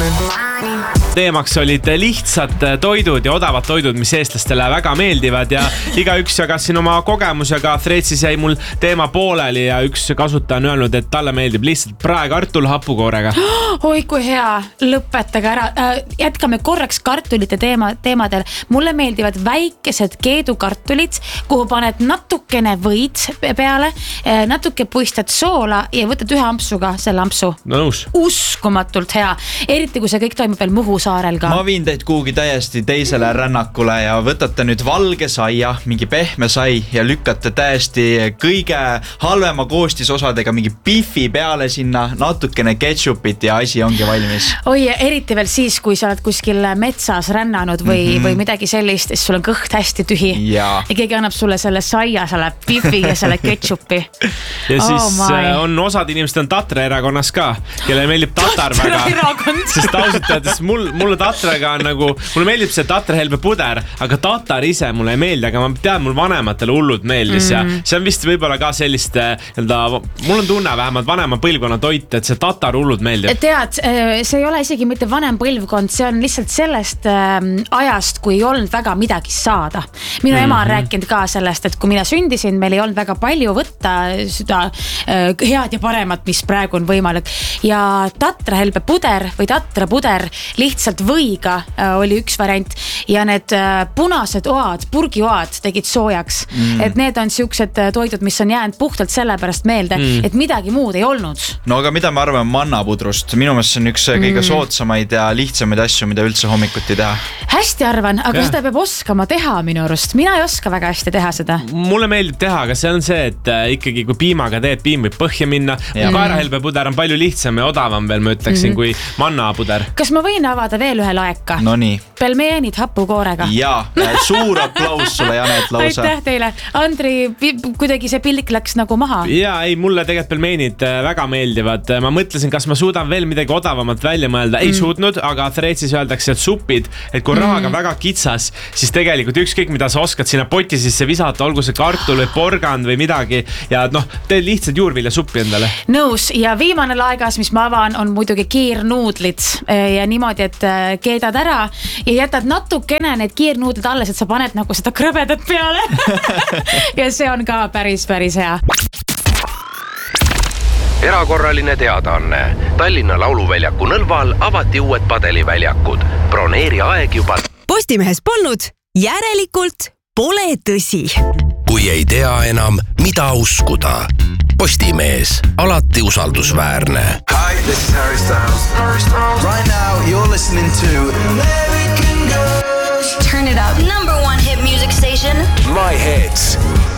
Teemaks olid lihtsad toidud ja odavad toidud, mis eestlastele väga meeldivad ja igaüks jagas siin oma kogemusega. Threadsis jäi mul teema pooleli ja üks kasutaja on öelnud, et talle meeldib lihtsalt praekartul hapukoorega. Oi, kui hea, lõpetage ära. Jätkame korraks kartulite teemadel. Mulle meeldivad väikesed keedukartulid, kuhu paned natukene võid peale, natuke puistad soola ja võtad ühe ampsuga selle ampsu. No nõus. Uskumatult hea. Eriti kui see kõik toimub veel Muhu saarel ka. Ma viin teid kuhugi täiesti teisele rännakule ja võtate nüüd valge saia, mingi pehme sai ja lükkate täiesti kõige halvema koostisosadega mingi bifi peale sinna, natukene ketšupit ja asi ongi valmis. Oi, eriti veel siis, kui sa oled kuskil metsas rännanud või midagi sellist, siis sul on kõht hästi tühi. Ja keegi annab sulle selle saia, selle bifi ja selle ketšupi. Ja siis on osad inimesed on Tatra erakonnas ka, kelle meeldib tatar väga. Sest ausalt öeldes mulle tatraga on nagu, mulle meeldib see Tatra helbe puder, aga tatar ise mulle ei meeldi, aga ma tean, mul vanematele hullud meeldis ja see on vist võib-olla ka sellist, mul on tunne vähemalt vanema põlvkonna toit, et see tatar hullud meeldib. Tead, see ei ole isegi mitte vanem põlvkond, see on lihtsalt sellest ajast, kui ei olnud väga midagi saada. Minu ema on rääkinud ka sellest, et kui mina sündisin, meil ei olnud väga palju võtta seda head ja paremat, mis praegu on võimalik. Ja Tatra helbe puder või Tatra puder lihtsalt võiga oli üks variant ja need punased oad, purgioad tegid soojaks. Et need on siuksed toidud, mis on jäänud puhtalt sellepärast meelde, et midagi muud ei olnud. No aga mida me arvame mannapudrust? Minu meelest see on üks kõige soodsamaid ja lihtsamaid asju, mida üldse hommikuti teha. Hästi arvan, aga seda peab oskama teha minu arust. Mina ei oska väga hästi teha seda. Mulle meeldib teha, aga see on see, et ikkagi kui piimaga teed, piim võib põhja minna. Kaerahelbe puder on palju lihtsam ja odavam veel, ma ütleksin, kui mannapuder. Kas ma võin avada veel ühe laeka? No nii. Pelmeenid hapukoorega. Jaa, suur aplaus sulle, Janet, lausa. Aitäh teile. Andri, kuidagi see pillik läks nagu maha. Jaa, ei, mulle tegelikult pelmeenid väga meeldivad. Ma mõtlesin, kas ma suudan veel midagi odavamat välja mõelda. Ei suutnud, aga Threadsis öeldakse, et supid, et kui rahaga väga kitsas, siis tegelikult ükskõik, mida sa oskad sinna poti sisse visata, olgu see kartul või porgand või midagi ja teed lihtsalt juurvilja suppi endale. Nõus, ja viimane laegas, mis ma avan, on muidugi kiirnuudlid ja niimoodi, et keedad ära ja jätad natukene need kiirnuudlid alles, et sa paned nagu seda krõbedat peale ja see on ka päris hea. Erakorraline teadaanne. Tallinna Lauluväljaku Nõlval avati uued padeliväljakud. Broneeri aeg juba. Postimehes polnud, järelikult pole tõsi. Kui ei tea enam, mida uskuda. Postimees, alati usaldusväärne. Hi, this is Harry Styles. Right now you're listening to